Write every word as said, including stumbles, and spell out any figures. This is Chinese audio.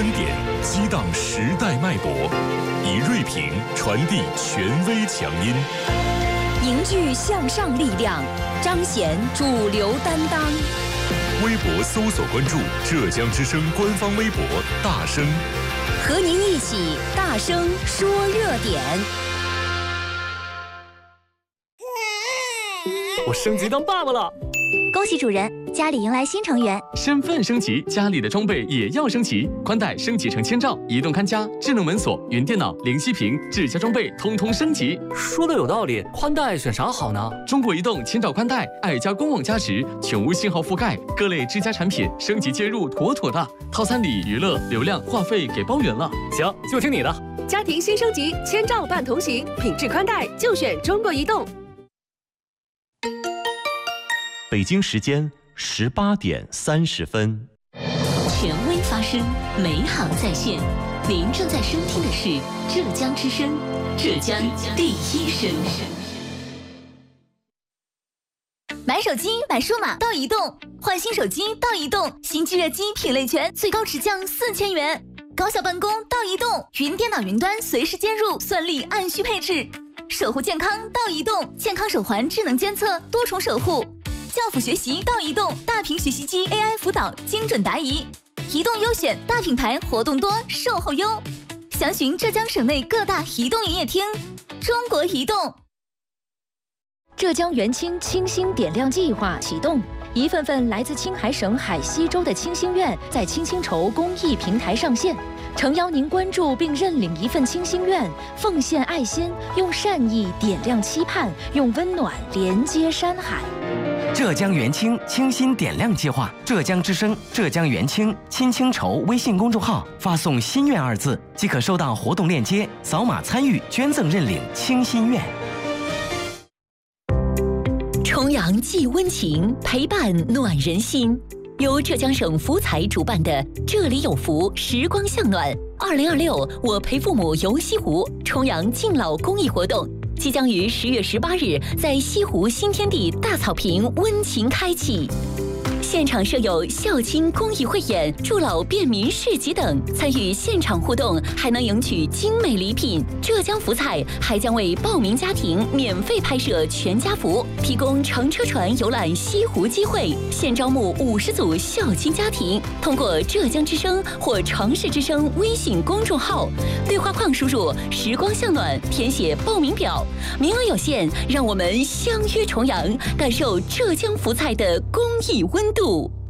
观点，激荡时代脉搏，以锐评传递权威强音， 凝聚向上力量，彰显主流担当。 微博搜索关注浙江之声官方微博“大声”， 和您一起大声说热点。 我升级当爸爸了！ 恭喜主人，家里迎来新成员。 身份升级，家里的装备也要升级。宽带升级成千兆，移动看家、智能门锁、云电脑、零息屏、智家装备通通升级。 说的有道理，宽带选啥好呢？ 中国移动千兆宽带，爱家公网加持，全无信号覆盖，各类智家产品升级接入妥妥的。套餐里娱乐、流量、话费给包圆了。 行，就听你的。 家庭新升级，千兆伴同行，品质宽带就选中国移动。 北京时间十八点三十分， 权威发声，美好在线。您正在收听的是浙江之声，浙江第一声。 买手机买数码到移动，换新手机到移动，新机热机品类全，最高直降四千元。高效办公到移动，云电脑云端随时接入，算力按需配置。守护健康到移动，健康手环智能监测，多重守护。教辅学习到移动，大屏学习机 A I 辅导，精准答疑。移动优选大品牌，活动多，售后优。详询浙江省内各大移动营业厅。中国移动。 浙江元清清新点亮计划启动，一份份来自青海省海西州的清心愿在清新筹公益平台上线，诚邀您关注并认领一份清心愿，奉献爱心，用善意点亮期盼，用温暖连接山海。 浙江元清清新点亮计划，浙江之声、浙江元清亲清筹微信公众号发送“心愿”二字，即可收到活动链接，扫码参与捐赠认领清心愿。 重阳寄温情，陪伴暖人心。由浙江省福彩主办的“这里有福，时光向暖”二零二六我陪父母游西湖重阳敬老公益活动，即将于十月十八日在西湖新天地大草坪温情开启。现场设有孝亲公益汇演、助老便民市集等，参与现场互动还能赢取精美礼品。浙江福彩还将为报名家庭免费拍摄全家福，提供乘车船游览西湖机会。现招募五十组孝亲家庭，通过浙江之声或城市之声微信公众号对话框输入“时光向暖”，填写报名表，名额有限，让我们相约重阳，感受浙江福彩的公益温度。